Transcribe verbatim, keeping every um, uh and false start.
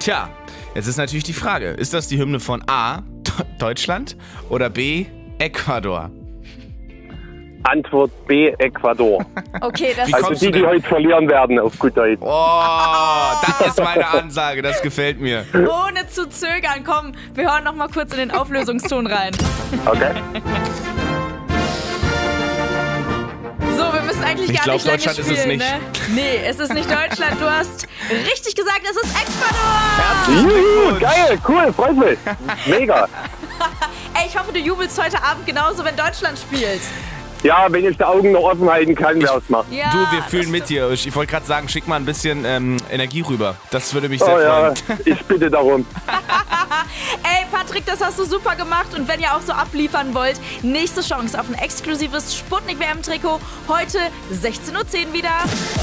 Tja, jetzt ist natürlich die Frage, ist das die Hymne von A, Deutschland oder B, Ecuador? Antwort B, Ecuador. Okay, das Wie Also kommst die, du die denn? heute verlieren werden, auf gut Deutsch. Oh, das ist meine Ansage, das gefällt mir. ohne zu zögern. Komm, wir hören noch mal kurz in den Auflösungston rein. Okay? So, wir müssen eigentlich Ich gar glaub, nicht lange Deutschland ist spielen, es nicht. ne? Nee, es ist nicht Deutschland. Du hast richtig gesagt, es ist Ecuador. Juhu, geil, cool, freut mich. Mega. Ey, ich hoffe, du jubelst heute Abend genauso, wenn Deutschland spielt. Ja, wenn ich die Augen noch offen halten kann, wär's mal. Ja, Du, wir das fühlen mit stimmt. dir. Ich, ich wollte gerade sagen, schick mal ein bisschen ähm, Energie rüber. Das würde mich Oh sehr ja, freuen. ich bitte darum. Ey, Patrick, das hast du super gemacht. Und wenn ihr auch so abliefern wollt, nächste Chance auf ein exklusives Sputnik-W M-Trikot heute sechzehn Uhr zehn wieder.